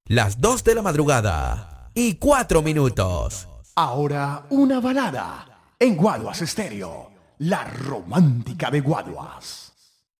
Las 2 de la madrugada y 4 minutos. Ahora una balada en Guaduas Estéreo, la romántica de Guaduas.